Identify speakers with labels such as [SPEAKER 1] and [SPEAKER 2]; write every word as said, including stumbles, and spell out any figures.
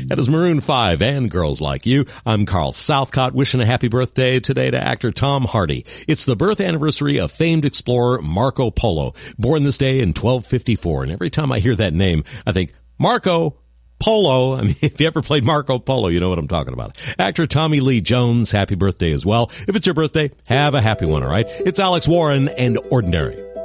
[SPEAKER 1] That is Maroon five and Girls Like You. I'm Carl Southcott, wishing a happy birthday today to actor Tom Hardy. It's the birth anniversary of famed explorer Marco Polo, born this day in twelve fifty-four. And every time I hear that name, I think, Marco Polo. I mean, if you ever played Marco Polo, you know what I'm talking about. Actor Tommy Lee Jones, happy birthday as well. If it's your birthday, have a happy one, all right? It's Alex Warren and Ordinary.